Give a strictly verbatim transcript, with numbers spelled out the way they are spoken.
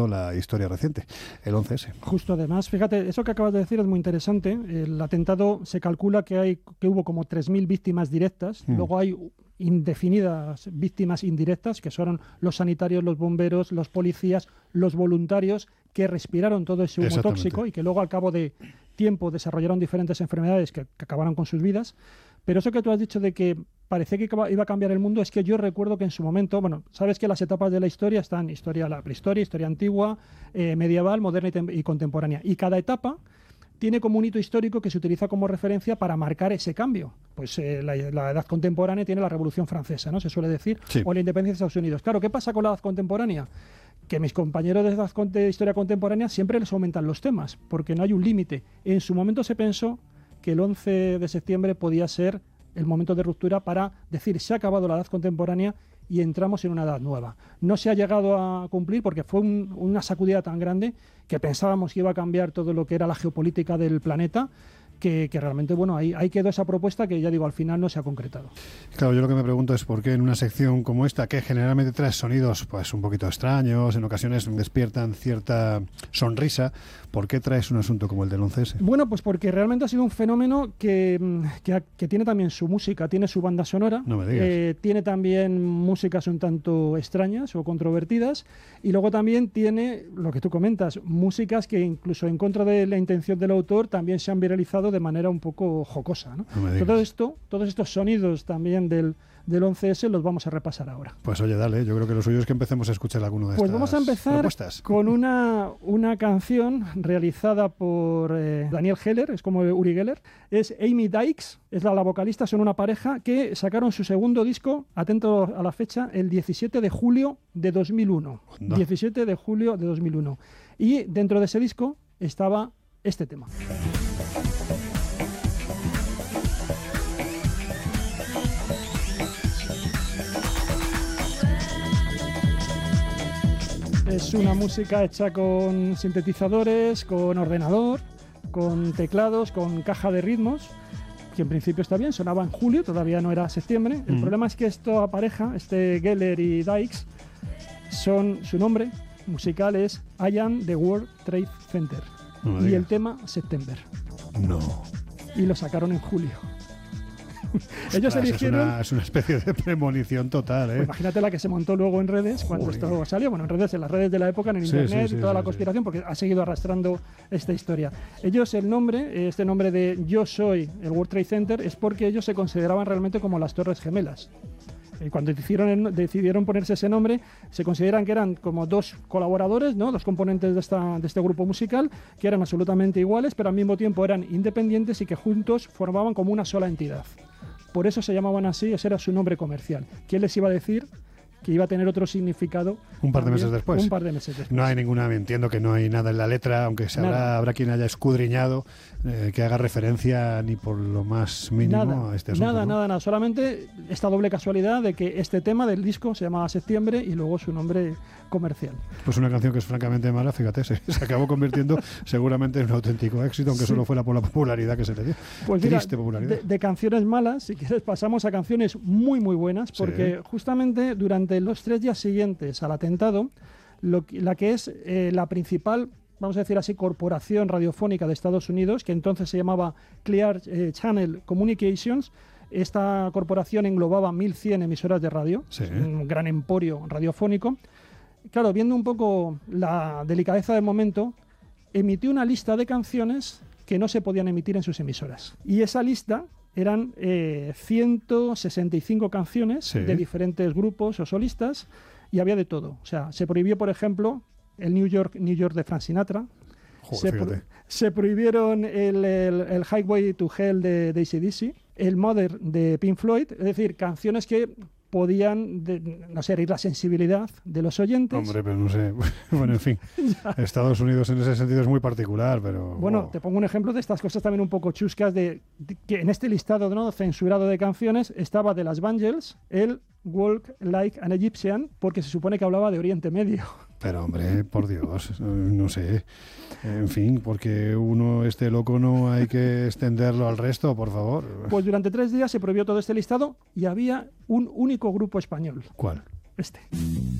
marcado la historia reciente, el once ese. Justo, además, fíjate, eso que acabas de decir es muy interesante. El atentado se calcula que hay que hubo como tres mil víctimas directas, mm. luego hay indefinidas víctimas indirectas, que son los sanitarios, los bomberos, los policías, los voluntarios, que respiraron todo ese humo tóxico y que luego al cabo de tiempo desarrollaron diferentes enfermedades que, que acabaron con sus vidas. Pero eso que tú has dicho de que parecía que iba a cambiar el mundo, es que yo recuerdo que en su momento, bueno, sabes que las etapas de la historia están historia, la prehistoria, historia antigua, eh, medieval, moderna y, tem- y contemporánea. Y cada etapa tiene como un hito histórico que se utiliza como referencia para marcar ese cambio. Pues eh, la, la edad contemporánea tiene la Revolución Francesa, ¿no? Se suele decir, sí. o la independencia de Estados Unidos. Claro, ¿qué pasa con la edad contemporánea? Que mis compañeros de, edad, de historia contemporánea siempre les aumentan los temas, porque no hay un límite. En su momento se pensó que el once de septiembre podía ser el momento de ruptura para decir se ha acabado la edad contemporánea y entramos en una edad nueva. No se ha llegado a cumplir porque fue un, una sacudida tan grande que pensábamos que iba a cambiar todo lo que era la geopolítica del planeta, que, que realmente, bueno, ahí, ahí quedó esa propuesta que, ya digo, al final no se ha concretado. Claro, yo lo que me pregunto es por qué en una sección como esta, que generalmente trae sonidos pues un poquito extraños, en ocasiones despiertan cierta sonrisa, ¿por qué traes un asunto como el del once ese? Bueno, pues porque realmente ha sido un fenómeno que, que, que tiene también su música, tiene su banda sonora, no me digas. Eh, tiene también músicas un tanto extrañas o controvertidas, y luego también tiene, lo que tú comentas, músicas que incluso en contra de la intención del autor también se han viralizado de manera un poco jocosa, ¿no? No Todo esto, todos estos sonidos también del, del once ese los vamos a repasar ahora. Pues oye, dale, yo creo que lo suyo es que empecemos a escuchar alguno de pues estas vamos a empezar propuestas. Con una, una canción realizada por eh, Daniel Geller, es como Uri Geller, es Amy Dykes, es la, la vocalista, son una pareja que sacaron su segundo disco, atento a la fecha, el diecisiete de julio de dos mil uno. No. diecisiete de julio de dos mil uno. Y dentro de ese disco estaba este tema. Es una música hecha con sintetizadores, con ordenador, con teclados, con caja de ritmos, que en principio está bien, sonaba en julio, todavía no era septiembre. El mm. problema es que esta pareja, este Geller y Dykes, son, su nombre musical es I Am the World Trade Center. No y el tema September. No. Y lo sacaron en julio. Ostras, ellos eligieron... Es una, es una especie de premonición total, ¿eh? Pues imagínate la que se montó luego en redes cuando Joder. esto salió. Bueno, en redes, en las redes de la época, en el sí, internet sí, sí, y toda sí, la conspiración, sí. porque ha seguido arrastrando esta historia. Ellos, el nombre, este nombre de Yo Soy el World Trade Center, es porque ellos se consideraban realmente como las Torres Gemelas. Cuando decidieron, decidieron ponerse ese nombre, se consideran que eran como dos colaboradores, ¿no? Dos componentes de, esta, de este grupo musical, que eran absolutamente iguales, pero al mismo tiempo eran independientes y que juntos formaban como una sola entidad. Por eso se llamaban así, ese era su nombre comercial. ¿Quién les iba a decir que iba a tener otro significado? Un par de también, meses después. Un par de meses después. No hay ninguna, entiendo que no hay nada en la letra, aunque se habrá, habrá quien haya escudriñado eh, que haga referencia ni por lo más mínimo nada, a este asunto. Nada, ¿no? nada, nada. Solamente esta doble casualidad de que este tema del disco se llamaba Septiembre y luego su nombre comercial. Pues una canción que es francamente mala, fíjate, se, se acabó convirtiendo seguramente en un auténtico éxito, aunque sí. solo fuera por la popularidad que se le dio. Pues Triste mira, popularidad. De, de canciones malas, si quieres, pasamos a canciones muy, muy buenas, porque sí. justamente durante los tres días siguientes al atentado, lo, la que es eh, la principal, vamos a decir así, corporación radiofónica de Estados Unidos, que entonces se llamaba Clear eh, Channel Communications. Esta corporación englobaba mil cien emisoras de radio, sí. un gran emporio radiofónico. Claro, viendo un poco la delicadeza del momento, emitió una lista de canciones que no se podían emitir en sus emisoras. Y esa lista eran eh, ciento sesenta y cinco canciones sí. de diferentes grupos o solistas, y había de todo. O sea, se prohibió, por ejemplo, el New York, New York de Frank Sinatra. Joder, se, pro se prohibieron el, el, el Highway to Hell de, de A C D C, el Mother de Pink Floyd, es decir, canciones que podían, de, no sé, herir la sensibilidad de los oyentes. Hombre, pero no sé. Bueno, en fin. Estados Unidos en ese sentido es muy particular, pero... Bueno, oh. te pongo un ejemplo de estas cosas también un poco chuscas, de, de que en este listado, ¿no?, censurado de canciones estaba de las Bangles el Walk Like an Egyptian, porque se supone que hablaba de Oriente Medio. Pero hombre, por Dios, no sé. En fin, porque uno esté loco no hay que extenderlo al resto, por favor. Pues durante tres días se prohibió todo este listado y había un único grupo español. ¿Cuál? Este.